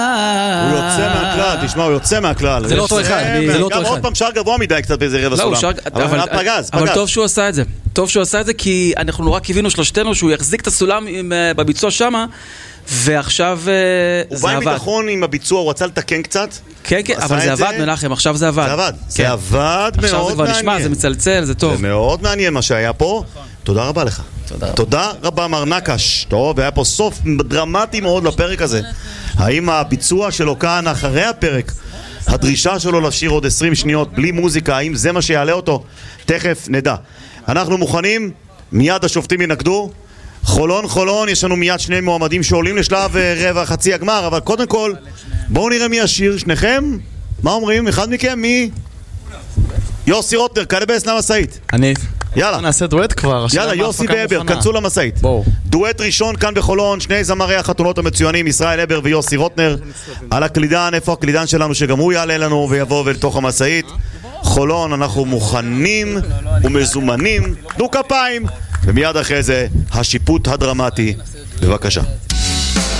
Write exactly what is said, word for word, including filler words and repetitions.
הוא יוצא מהכלל, תשמע, הוא יוצא מהכלל. זה לא אותו אחד, זה לא אותו אחד. גם עוד פעם שער גבוה מדי קצת באיזה רבע סולם. אבל פגז, פגז. אבל טוב שהוא עשה את זה. טוב שהוא עשה את זה כי אנחנו נורא קיווינו שלושתנו שהוא יחזיק את הסולם בביצוע שמה, ועכשיו זה עבד. הוא בא עם ביטחון עם הביצוע, הוא רצה לתקן קצת. כן, כן, אבל זה עבד, מנחם, עכשיו זה עבד. זה עבד, זה עבד מאוד מעניין. עכשיו זה כבר נשמע, זה מצלצל, זה טוב. זה מאוד מעניין מה שהיה פה. תודה רבה לך. תודה רבה מר נקש. טוב, היה פה סוף דרמטי מאוד לפרק הזה. האם הביצוע שלו כאן אחרי הפרק, הדרישה שלו לשיר עוד עשרים שניות בלי מוזיקה, האם זה מה שיעלה אותו? תכף נדע. אנחנו מוכנים, מיד השופטים ינקדו. חולון חולון, יש לנו מיד שני מועמדים שעולים לשלב רבע חצי הגמר, אבל קודם כל בואו נראה מי השיר. שניכם? מה אומרים? אחד מכם? מי? יוסי רוטנר, קלבס למסעית. אני. יאללה. נעשה דואט כבר. יאללה, יוסי ואבר, כנסו למסעית. בואו. דואט ראשון כאן בחולון, שני זמרי החתונות המצוינים, ישראל אבר ויוסי רוטנר. על הקלידן, איפה הקלידן שלנו שגם הוא יעלה לנו ויבוא ולתוך המסעית. חולון, אנחנו מוכנים ומזומנים. תנו כפיים. ומיד אחרי זה, השיפוט הדרמטי. בבקשה.